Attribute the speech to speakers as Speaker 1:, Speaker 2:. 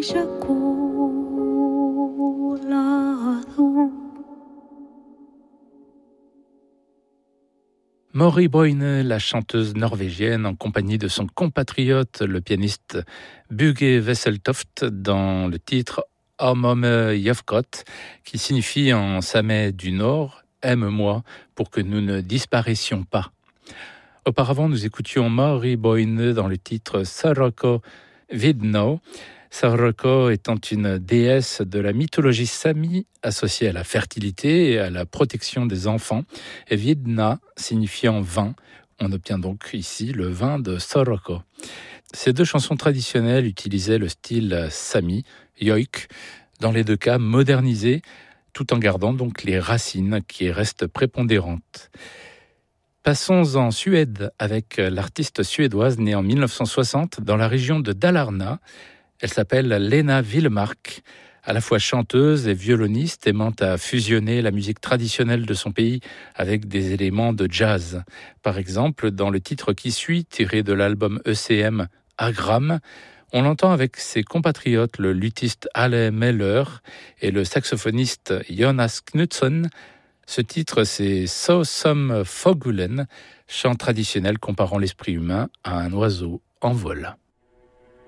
Speaker 1: Maury Boine, la chanteuse norvégienne, en compagnie de son compatriote, le pianiste Bugge Wesseltoft, dans le titre Om Jafkot, qui signifie en samais du Nord « Aime-moi pour que nous ne disparaissions pas ». Auparavant, nous écoutions Maury Boine dans le titre Saroko Vidno. Saroko étant une déesse de la mythologie sami associée à la fertilité et à la protection des enfants, et Vidna signifiant vin. On obtient donc ici le vin de Saroko. Ces deux chansons traditionnelles utilisaient le style sami, joik, dans les deux cas modernisé, tout en gardant donc les racines qui restent prépondérantes. Passons en Suède avec l'artiste suédoise née en 1960 dans la région de Dalarna. Elle s'appelle Lena Willemark, à la fois chanteuse et violoniste, aimant à fusionner la musique traditionnelle de son pays avec des éléments de jazz. Par exemple, dans le titre qui suit, tiré de l'album ECM Agram, on l'entend avec ses compatriotes, le luthiste Ale Meller et le saxophoniste Jonas Knutsson. Ce titre, c'est So Some Fogulen, chant traditionnel comparant l'esprit humain à un oiseau en vol.